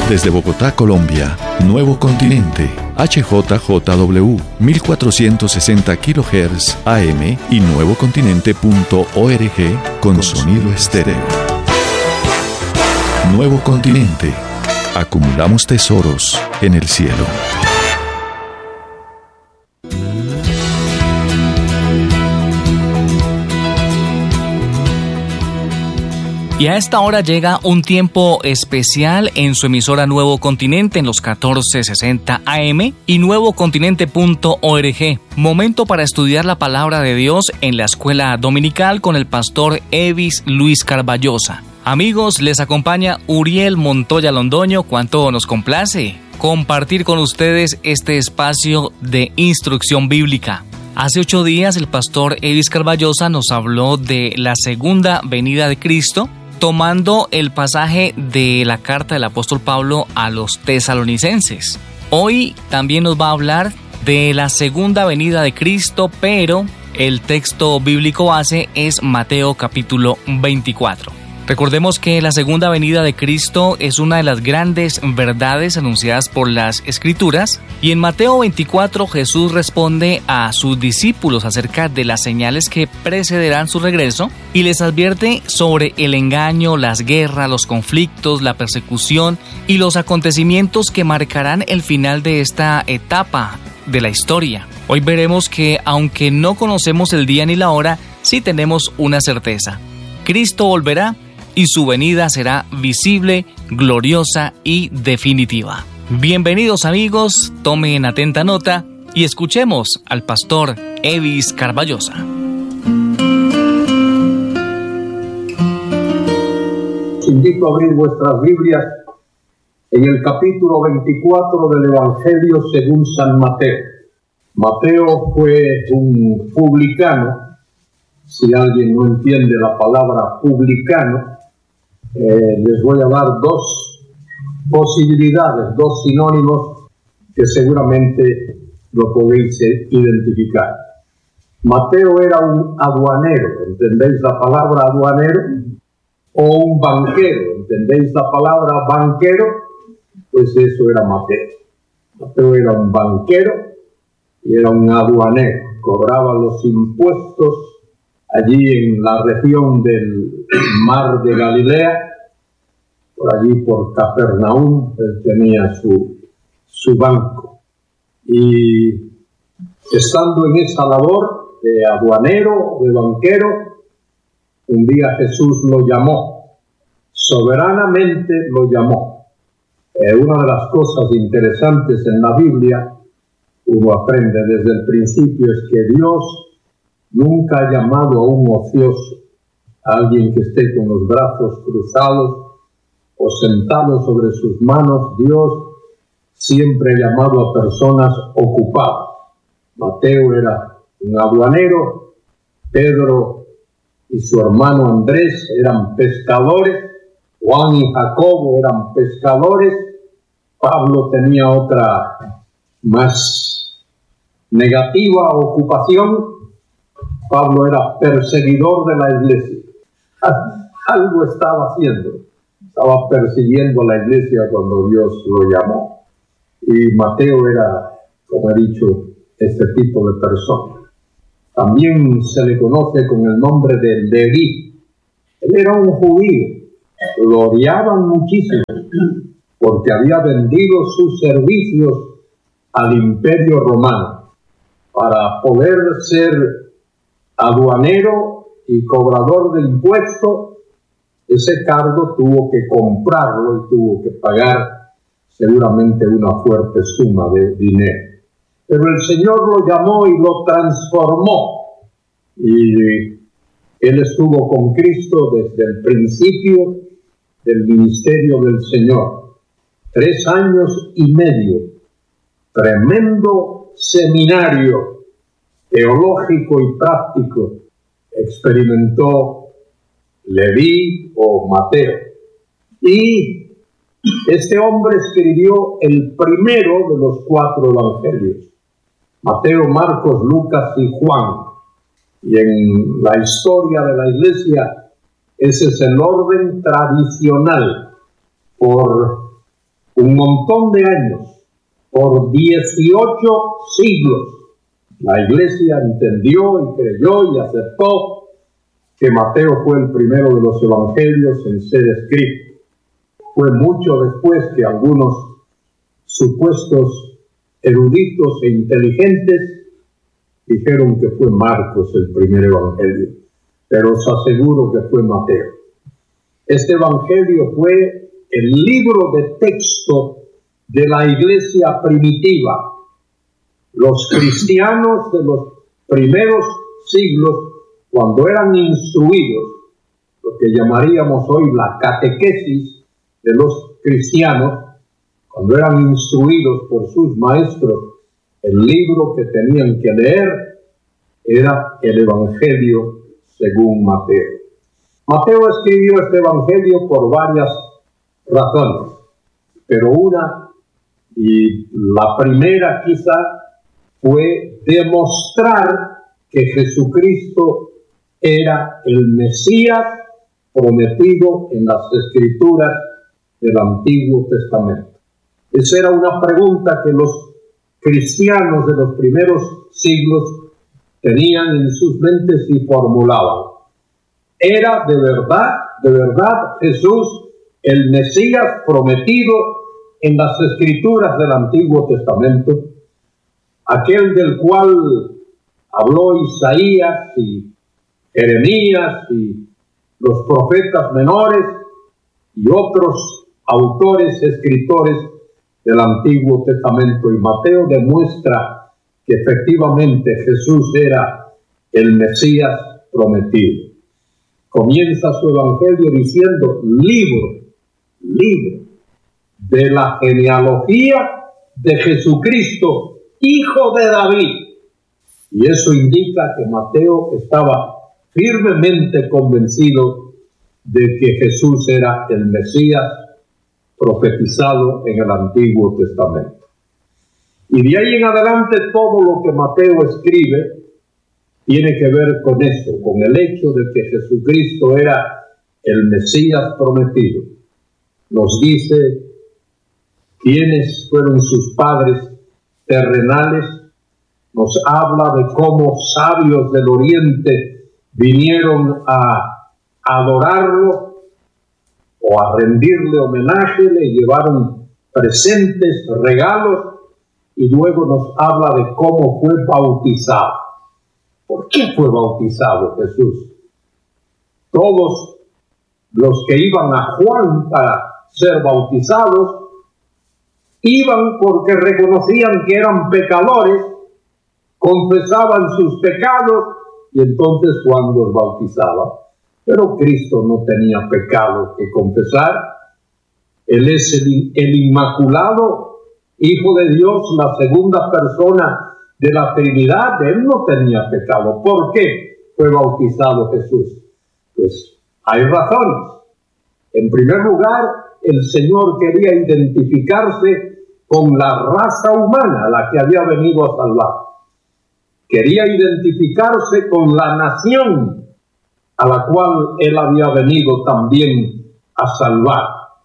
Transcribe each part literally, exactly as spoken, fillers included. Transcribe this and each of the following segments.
Desde Bogotá, Colombia, Nuevo Continente, H J J W, mil cuatrocientos sesenta kilohertz A M y nuevocontinente punto org con sonido estéreo. Nuevo Continente. Acumulamos tesoros en el cielo. Y a esta hora llega un tiempo especial en su emisora Nuevo Continente en los catorce sesenta A M y nuevocontinente punto org. Momento para estudiar la palabra de Dios en la escuela dominical con el pastor Evis Luis Carballosa. Amigos, les acompaña Uriel Montoya Londoño. Cuánto nos complace compartir con ustedes este espacio de instrucción bíblica. Hace ocho días el pastor Evis Carballosa nos habló de la segunda venida de Cristo, tomando el pasaje de la carta del apóstol Pablo a los tesalonicenses. Hoy también nos va a hablar de la segunda venida de Cristo, pero el texto bíblico base es Mateo capítulo veinticuatro. Recordemos que la segunda venida de Cristo es una de las grandes verdades anunciadas por las Escrituras, y en Mateo veinticuatro Jesús responde a sus discípulos acerca de las señales que precederán su regreso y les advierte sobre el engaño, las guerras, los conflictos, la persecución y los acontecimientos que marcarán el final de esta etapa de la historia. Hoy veremos que, aunque no conocemos el día ni la hora, sí tenemos una certeza: Cristo volverá y su venida será visible, gloriosa y definitiva. Bienvenidos amigos, tomen atenta nota y escuchemos al pastor Evis Carballosa. Os invito a abrir vuestras Biblias en el capítulo veinticuatro del Evangelio según San Mateo. Mateo fue un publicano. Si alguien no entiende la palabra publicano, Eh, les voy a dar dos posibilidades, dos sinónimos que seguramente lo podéis identificar. Mateo era un aduanero, ¿entendéis la palabra aduanero? O un banquero, ¿entendéis la palabra banquero? Pues eso era Mateo. Mateo era un banquero y era un aduanero, cobraba los impuestos allí en la región del mar de Galilea, por allí por Capernaum. Él tenía su, su banco. Y estando en esa labor de aduanero, de banquero, un día Jesús lo llamó, soberanamente lo llamó. Eh, una de las cosas interesantes en la Biblia, uno aprende desde el principio, es que Dios nunca ha llamado a un ocioso, a alguien que esté con los brazos cruzados o sentado sobre sus manos. Dios siempre ha llamado a personas ocupadas. Mateo era un aduanero, Pedro y su hermano Andrés eran pescadores, Juan y Jacobo eran pescadores, Pablo tenía otra más negativa ocupación. Pablo era perseguidor de la iglesia. Algo estaba haciendo. Estaba persiguiendo a la iglesia cuando Dios lo llamó. Y Mateo era, como he dicho, este tipo de persona. También se le conoce con el nombre de Leví. Él era un judío. Lo odiaban muchísimo porque había vendido sus servicios al Imperio Romano para poder ser aduanero y cobrador de impuestos. Ese cargo tuvo que comprarlo y tuvo que pagar seguramente una fuerte suma de dinero. Pero el Señor lo llamó y lo transformó. Y él estuvo con Cristo desde el principio del ministerio del Señor. Tres años y medio. Tremendo seminario teológico y práctico experimentó Leví o Mateo. Y este hombre escribió el primero de los cuatro evangelios: Mateo, Marcos, Lucas y Juan. Y en la historia de la iglesia, ese es el orden tradicional por un montón de años, por dieciocho siglos, la Iglesia entendió y creyó y aceptó que Mateo fue el primero de los evangelios en ser escrito. Fue mucho después que algunos supuestos eruditos e inteligentes dijeron que fue Marcos el primer evangelio, pero os aseguro que fue Mateo. Este evangelio fue el libro de texto de la iglesia primitiva. Los cristianos de los primeros siglos, cuando eran instruidos, lo que llamaríamos hoy la catequesis de los cristianos, cuando eran instruidos por sus maestros, el libro que tenían que leer era el Evangelio según Mateo. Mateo escribió este Evangelio por varias razones, pero una, y la primera quizá, fue demostrar que Jesucristo era el Mesías prometido en las Escrituras del Antiguo Testamento. Esa era una pregunta que los cristianos de los primeros siglos tenían en sus mentes y formulaban. ¿Era de verdad, de verdad Jesús el Mesías prometido en las Escrituras del Antiguo Testamento? Aquel del cual habló Isaías y Jeremías y los profetas menores y otros autores, escritores del Antiguo Testamento. Y Mateo demuestra que efectivamente Jesús era el Mesías prometido. Comienza su evangelio diciendo: libro, libro de la genealogía de Jesucristo, hijo de David. Y eso indica que Mateo estaba firmemente convencido de que Jesús era el Mesías profetizado en el Antiguo Testamento. Y de ahí en adelante todo lo que Mateo escribe tiene que ver con eso, con el hecho de que Jesucristo era el Mesías prometido. Nos dice quiénes fueron sus padres terrenales, nos habla de cómo sabios del oriente vinieron a adorarlo o a rendirle homenaje, le llevaron presentes, regalos, y luego nos habla de cómo fue bautizado. ¿Por qué fue bautizado Jesús? Todos los que iban a Juan para ser bautizados iban porque reconocían que eran pecadores, confesaban sus pecados y entonces Juan los bautizaba. Pero Cristo no tenía pecado que confesar. Él es el, el Inmaculado, Hijo de Dios, la segunda persona de la Trinidad. Él no tenía pecado. ¿Por qué fue bautizado Jesús? Pues hay razones. En primer lugar, el Señor quería identificarse con la raza humana a la que había venido a salvar. Quería identificarse con la nación a la cual Él había venido también a salvar.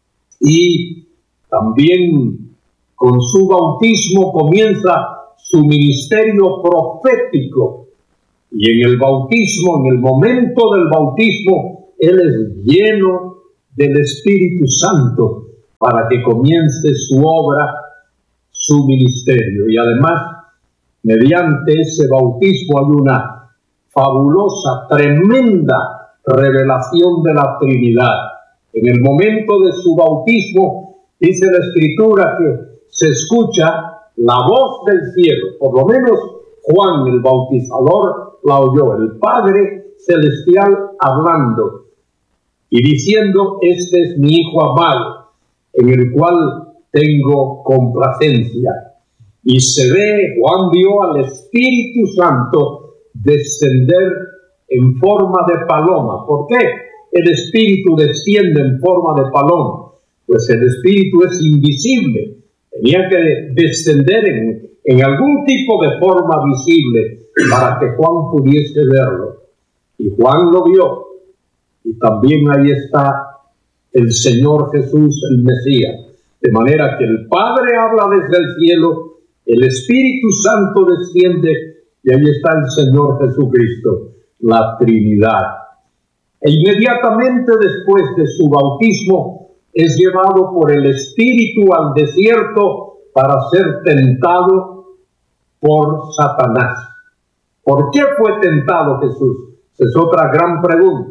Y también con su bautismo comienza su ministerio profético. Y en el bautismo, en el momento del bautismo, Él es lleno del Espíritu Santo para que comience su obra, su ministerio. Y además, mediante ese bautismo hay una fabulosa, tremenda revelación de la Trinidad. En el momento de su bautismo, dice la Escritura que se escucha la voz del cielo. Por lo menos Juan el Bautizador la oyó, el Padre Celestial hablando y diciendo: este es mi Hijo amado, en el cual tengo complacencia. Y se ve, Juan vio al Espíritu Santo descender en forma de paloma. ¿Por qué el Espíritu desciende en forma de paloma? Pues el Espíritu es invisible. Tenía que descender en, en algún tipo de forma visible para que Juan pudiese verlo. Y Juan lo vio. Y también ahí está el Señor Jesús, el Mesías. De manera que el Padre habla desde el cielo, el Espíritu Santo desciende y ahí está el Señor Jesucristo, la Trinidad. E inmediatamente después de su bautismo es llevado por el Espíritu al desierto para ser tentado por Satanás. ¿Por qué fue tentado Jesús? Es otra gran pregunta.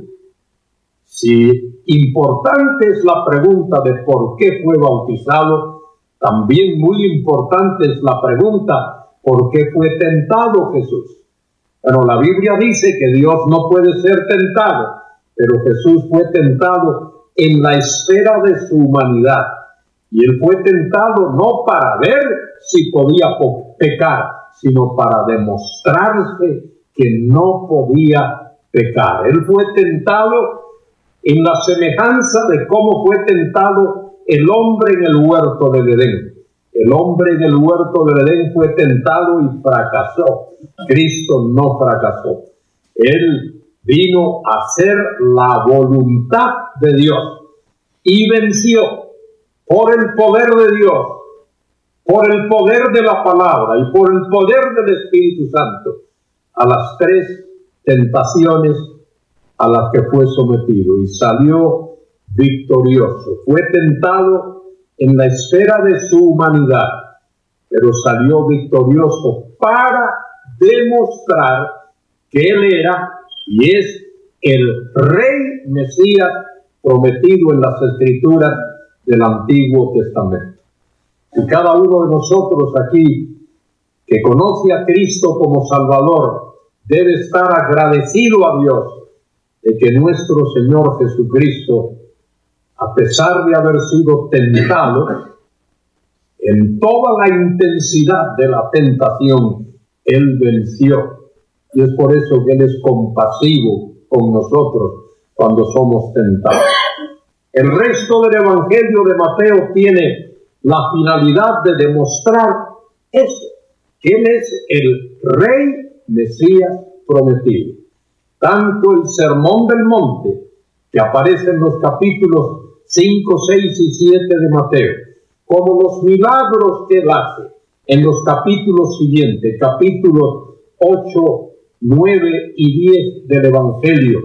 Si importante es la pregunta de por qué fue bautizado, también muy importante es la pregunta por qué fue tentado Jesús. Pero la Biblia dice que Dios no puede ser tentado, pero Jesús fue tentado en la esfera de su humanidad. Y él fue tentado no para ver si podía pecar, sino para demostrarse que no podía pecar. Él fue tentado en la semejanza de cómo fue tentado el hombre en el huerto del Edén. El hombre en el huerto del Edén fue tentado y fracasó. Cristo no fracasó. Él vino a hacer la voluntad de Dios y venció por el poder de Dios, por el poder de la palabra y por el poder del Espíritu Santo a las tres tentaciones a las que fue sometido y salió victorioso. Fue tentado en la esfera de su humanidad, pero salió victorioso para demostrar que él era y es el Rey Mesías prometido en las Escrituras del Antiguo Testamento. Y cada uno de nosotros aquí que conoce a Cristo como Salvador debe estar agradecido a Dios de que nuestro Señor Jesucristo, a pesar de haber sido tentado, en toda la intensidad de la tentación, Él venció. Y es por eso que Él es compasivo con nosotros cuando somos tentados. El resto del Evangelio de Mateo tiene la finalidad de demostrar eso, que Él es el Rey Mesías prometido. Tanto el Sermón del Monte, que aparece en los capítulos cinco, seis y siete de Mateo, como los milagros que Él hace en los capítulos siguientes, capítulos ocho, nueve y diez del Evangelio,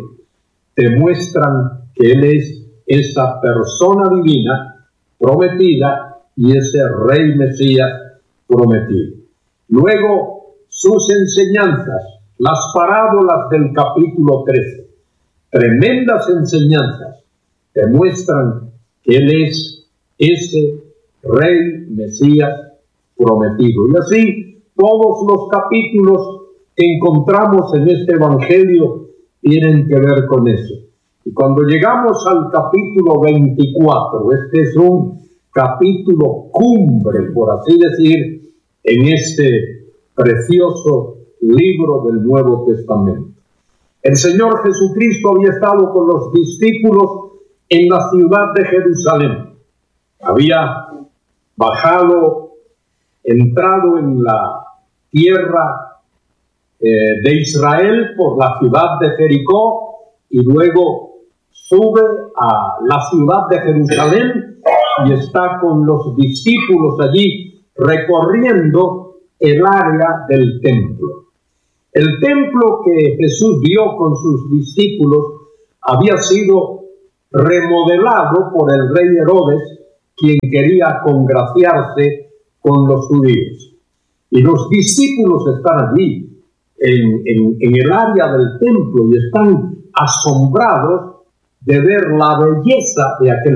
demuestran que Él es esa persona divina prometida y ese Rey Mesías prometido. Luego, sus enseñanzas, las parábolas del capítulo trece, tremendas enseñanzas, demuestran que Él es ese Rey Mesías prometido. Y así, todos los capítulos que encontramos en este Evangelio tienen que ver con eso. Y cuando llegamos al capítulo veinticuatro, este es un capítulo cumbre, por así decir, en este precioso libro del Nuevo Testamento. El Señor Jesucristo había estado con los discípulos en la ciudad de Jerusalén. Había bajado, entrado en la tierra eh, de Israel por la ciudad de Jericó y luego sube a la ciudad de Jerusalén y está con los discípulos allí recorriendo el área del templo. El templo que Jesús vio con sus discípulos había sido remodelado por el rey Herodes, quien quería congraciarse con los judíos. Y los discípulos están allí, en, en, en el área del templo, y están asombrados de ver la belleza de aquel